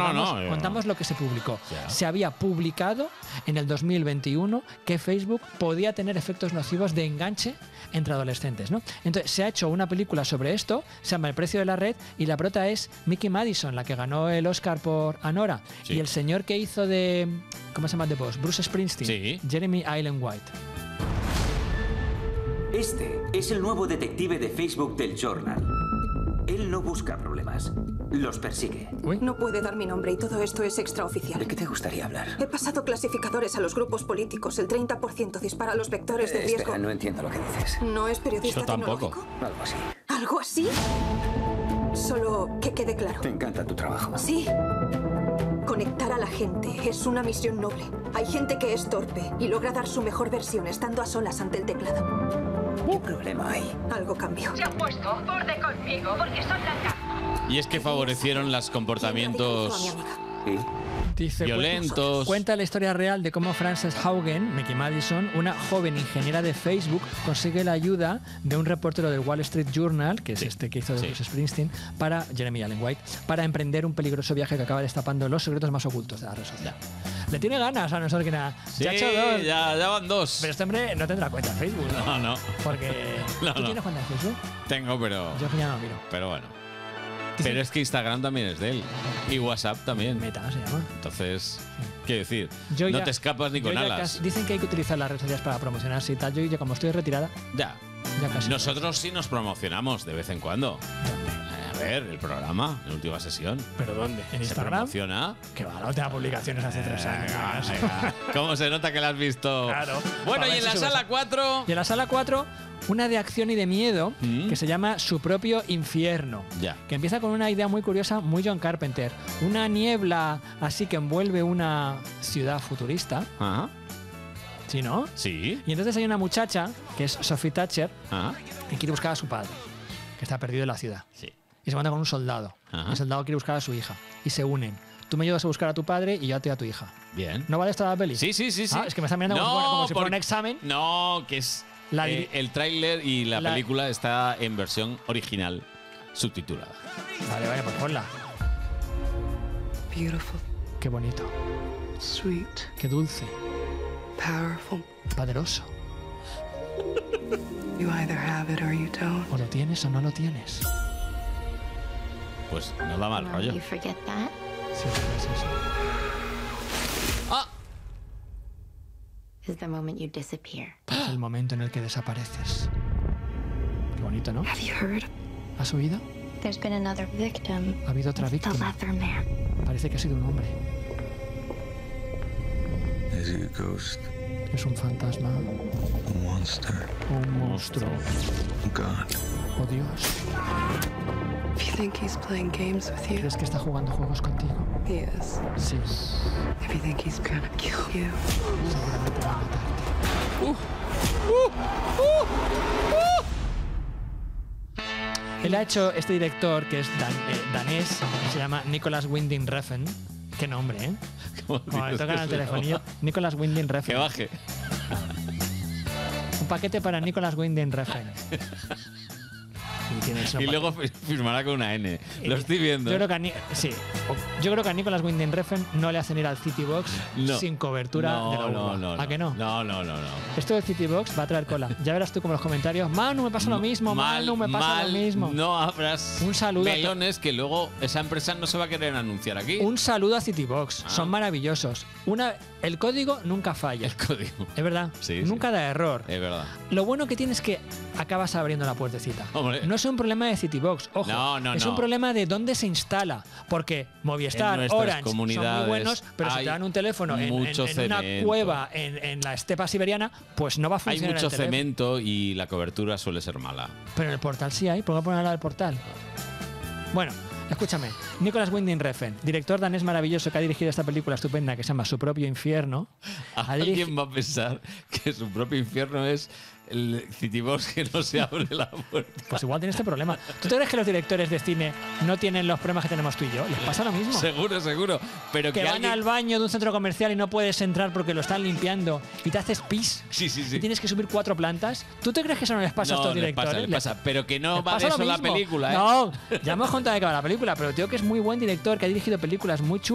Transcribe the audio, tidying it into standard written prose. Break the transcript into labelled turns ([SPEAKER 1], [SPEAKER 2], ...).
[SPEAKER 1] contamos lo que se publicó.
[SPEAKER 2] Ya.
[SPEAKER 1] Se había publicado en el 2021 que Facebook podía tener efectos nocivos de enganche entre adolescentes, ¿no? Entonces se ha hecho una película sobre esto, se llama El precio de la red, y la prota es Mickey Madison, la que ganó el Oscar por Anora,
[SPEAKER 2] Sí.
[SPEAKER 1] y el señor que hizo de... ¿Cómo se llama The Boss? Bruce Springsteen.
[SPEAKER 2] Sí.
[SPEAKER 1] Jeremy Allen White.
[SPEAKER 3] Este es el nuevo detective de Facebook del Journal. Él no busca problemas, los persigue.
[SPEAKER 1] Uy.
[SPEAKER 4] No puede dar mi nombre y todo esto es extraoficial.
[SPEAKER 3] ¿De qué te gustaría hablar?
[SPEAKER 4] He pasado clasificadores a los grupos políticos. El 30% dispara los vectores de riesgo.
[SPEAKER 3] Espera, no entiendo lo que dices.
[SPEAKER 4] ¿No es periodista
[SPEAKER 2] Yo tampoco.
[SPEAKER 4] tecnológico?
[SPEAKER 3] Algo así.
[SPEAKER 4] ¿Algo así? Solo que quede claro.
[SPEAKER 3] Te encanta tu trabajo.
[SPEAKER 4] Sí. Conectar a la gente es una misión noble. Hay gente que es torpe y logra dar su mejor versión estando a solas ante el teclado.
[SPEAKER 3] ¿Qué problema hay?
[SPEAKER 4] Algo cambió.
[SPEAKER 5] Se han puesto borde conmigo porque soy blanca.
[SPEAKER 2] Y es que favorecieron los comportamientos
[SPEAKER 4] ¿Quién le dijo a mi amiga?
[SPEAKER 3] ¿Y?
[SPEAKER 1] Dice,
[SPEAKER 2] violentos.
[SPEAKER 1] Cuenta la historia real de cómo Frances Haugen, Mickey Madison, una joven ingeniera de Facebook, consigue la ayuda de un reportero del Wall Street Journal, que es este que hizo de
[SPEAKER 2] Sí.
[SPEAKER 1] Bruce Springsteen, para Jeremy Allen White, para emprender un peligroso viaje que acaba destapando los secretos más ocultos de la red social. Le tiene ganas a nosotros que nada.
[SPEAKER 2] Sí,
[SPEAKER 1] Ya ha hecho dos.
[SPEAKER 2] ya van dos.
[SPEAKER 1] Pero este hombre no tendrá cuenta en Facebook, ¿no?
[SPEAKER 2] No,
[SPEAKER 1] Porque...
[SPEAKER 2] No,
[SPEAKER 1] ¿Tú
[SPEAKER 2] no.
[SPEAKER 1] tienes cuenta en Facebook?
[SPEAKER 2] tengo, pero
[SPEAKER 1] Yo que ya no miro.
[SPEAKER 2] bueno. Pero es que Instagram también es de él. Y WhatsApp también.
[SPEAKER 1] Meta se llama.
[SPEAKER 2] Entonces, ¿qué decir?
[SPEAKER 1] Yo
[SPEAKER 2] No
[SPEAKER 1] ya-
[SPEAKER 2] te escapas ni
[SPEAKER 1] yo
[SPEAKER 2] con
[SPEAKER 1] ya
[SPEAKER 2] alas.
[SPEAKER 1] casi- dicen que hay que utilizar las redes sociales para promocionarse y tal. Yo ya como estoy retirada,
[SPEAKER 2] Ya.
[SPEAKER 1] ya casi.
[SPEAKER 2] Nosotros sí nos promocionamos de vez en cuando. A ver, el programa, en última sesión.
[SPEAKER 1] ¿Pero dónde? ¿En
[SPEAKER 2] ¿Se
[SPEAKER 1] Instagram?
[SPEAKER 2] promociona?
[SPEAKER 1] Que va, la última publicación es hace 3 años.
[SPEAKER 2] Venga. ¿Cómo se nota que la has visto?
[SPEAKER 1] Claro.
[SPEAKER 2] Bueno,
[SPEAKER 1] A ver
[SPEAKER 2] y en
[SPEAKER 1] si
[SPEAKER 2] la
[SPEAKER 1] subes.
[SPEAKER 2] sala 4...
[SPEAKER 1] Y en la sala 4, una de acción y de miedo que se llama Su propio infierno.
[SPEAKER 2] Ya.
[SPEAKER 1] Que empieza con una idea muy curiosa, muy John Carpenter. Una niebla así que envuelve una ciudad futurista.
[SPEAKER 2] Ajá.
[SPEAKER 1] ¿Sí, no?
[SPEAKER 2] Sí.
[SPEAKER 1] Y entonces hay una muchacha, que es Sophie Thatcher,
[SPEAKER 2] Ajá.
[SPEAKER 1] que quiere buscar a su padre, que está perdido en la ciudad.
[SPEAKER 2] Sí.
[SPEAKER 1] Y se manda con un soldado.
[SPEAKER 2] Ajá.
[SPEAKER 1] El soldado quiere buscar a su hija. Y se unen. Tú me ayudas a buscar a tu padre y yo a ti a tu hija.
[SPEAKER 2] Bien.
[SPEAKER 1] ¿No vale esta la peli?
[SPEAKER 2] Sí.
[SPEAKER 1] Ah, es que me están mirando como si fuera un examen.
[SPEAKER 2] No, que es...
[SPEAKER 1] La diri-
[SPEAKER 2] el tráiler y la
[SPEAKER 1] la-
[SPEAKER 2] película está en versión original subtitulada.
[SPEAKER 1] Vale, pues ponla.
[SPEAKER 6] Beautiful,
[SPEAKER 1] Qué bonito.
[SPEAKER 6] sweet,
[SPEAKER 1] Qué dulce.
[SPEAKER 6] powerful.
[SPEAKER 1] Poderoso.
[SPEAKER 6] You either have it or you don't.
[SPEAKER 1] O lo tienes o no lo tienes.
[SPEAKER 2] Pues no da mal rollo.
[SPEAKER 7] You forget that?
[SPEAKER 1] Sí, es eso.
[SPEAKER 2] ¡Ah!
[SPEAKER 7] Is the moment you disappear.
[SPEAKER 1] Es el momento en el que desapareces. Qué bonito, ¿no?
[SPEAKER 6] Have you heard?
[SPEAKER 1] ¿Has oído?
[SPEAKER 7] There's been another victim.
[SPEAKER 1] Ha habido otra
[SPEAKER 7] The
[SPEAKER 1] víctima.
[SPEAKER 7] leather man.
[SPEAKER 1] Parece que ha sido un hombre.
[SPEAKER 8] Is it a ghost?
[SPEAKER 1] Es un fantasma.
[SPEAKER 8] A monster?
[SPEAKER 1] Un monstruo.
[SPEAKER 8] A god?
[SPEAKER 1] Oh, Dios.
[SPEAKER 6] If you think he's playing games with you,
[SPEAKER 1] ¿Crees que está jugando juegos contigo?
[SPEAKER 6] he is.
[SPEAKER 1] Sí.
[SPEAKER 6] If you think he's gonna kill you,
[SPEAKER 1] Seguramente va a matarte. Él ha hecho este director que es danés, que se llama Nicolas Winding Refn. Qué nombre, ¿eh?
[SPEAKER 2] ¿Cómo
[SPEAKER 1] Como le
[SPEAKER 2] dices
[SPEAKER 1] tocan al
[SPEAKER 2] eso?
[SPEAKER 1] telefonillo. Nicolas Winding
[SPEAKER 2] Que
[SPEAKER 1] Refn.
[SPEAKER 2] baje.
[SPEAKER 1] Un paquete para Nicolas Winding Refn. Y, tiene el
[SPEAKER 2] Y
[SPEAKER 1] sopa-
[SPEAKER 2] luego firmará con una N. Lo estoy viendo.
[SPEAKER 1] Yo creo que sí. Yo creo que a Nicolas Winding Refn no le hacen ir al City Box
[SPEAKER 2] No.
[SPEAKER 1] sin cobertura
[SPEAKER 2] no,
[SPEAKER 1] de la urba.
[SPEAKER 2] no, no,
[SPEAKER 1] ¿A que no?
[SPEAKER 2] No.
[SPEAKER 1] Esto del City Box va a traer cola. Ya verás tú como los comentarios. Manu, me pasa lo mismo. Manu, me pasa
[SPEAKER 2] mal,
[SPEAKER 1] lo mismo.
[SPEAKER 2] No abras
[SPEAKER 1] Un saludo a to-
[SPEAKER 2] melones que luego esa empresa no se va a querer anunciar aquí.
[SPEAKER 1] Un saludo a Citybox.
[SPEAKER 2] Ah.
[SPEAKER 1] Son maravillosos. El código nunca falla.
[SPEAKER 2] El código.
[SPEAKER 1] Es verdad.
[SPEAKER 2] Sí,
[SPEAKER 1] Nunca
[SPEAKER 2] sí.
[SPEAKER 1] da error.
[SPEAKER 2] Es verdad.
[SPEAKER 1] Lo bueno que tiene es que acabas abriendo la puertecita.
[SPEAKER 2] Hombre.
[SPEAKER 1] No es un problema de Citybox, ojo.
[SPEAKER 2] No,
[SPEAKER 1] es
[SPEAKER 2] no.
[SPEAKER 1] un problema de dónde se instala. Porque Movistar,
[SPEAKER 2] En nuestras
[SPEAKER 1] Orange son
[SPEAKER 2] comunidades
[SPEAKER 1] muy buenos, pero si
[SPEAKER 2] hay
[SPEAKER 1] te dan un teléfono en
[SPEAKER 2] mucho
[SPEAKER 1] una
[SPEAKER 2] cemento.
[SPEAKER 1] cueva en la estepa siberiana, pues no va a
[SPEAKER 2] Hay
[SPEAKER 1] funcionar.
[SPEAKER 2] mucho
[SPEAKER 1] el teléfono.
[SPEAKER 2] cemento y la cobertura suele ser mala.
[SPEAKER 1] Pero en el portal sí hay. ¿Por qué ponerla del portal? Bueno, escúchame. Nicolas Winding Refn, director danés maravilloso que ha dirigido esta película estupenda que se llama Su propio infierno. Ha dirigi-
[SPEAKER 2] Alguien va a pensar que su propio infierno es el Citybox que no se abre la puerta.
[SPEAKER 1] Pues igual tiene este problema. ¿Tú te crees que los directores de cine no tienen los problemas que tenemos tú y yo? Les pasa lo mismo.
[SPEAKER 2] Seguro. Pero
[SPEAKER 1] Que
[SPEAKER 2] que
[SPEAKER 1] van
[SPEAKER 2] alguien...
[SPEAKER 1] al baño de un centro comercial y no puedes entrar porque lo están limpiando y te haces pis
[SPEAKER 2] Sí.
[SPEAKER 1] y tienes que subir 4 plantas. ¿Tú te crees que eso no les pasa a estos
[SPEAKER 2] les
[SPEAKER 1] directores?
[SPEAKER 2] pasa. Pero que no
[SPEAKER 1] les
[SPEAKER 2] va
[SPEAKER 1] pasa
[SPEAKER 2] de
[SPEAKER 1] lo
[SPEAKER 2] eso la
[SPEAKER 1] mismo.
[SPEAKER 2] película, ¿eh?
[SPEAKER 1] No, ya hemos contado de qué va la película, pero tío que es muy buen director, que ha dirigido películas muy chulas.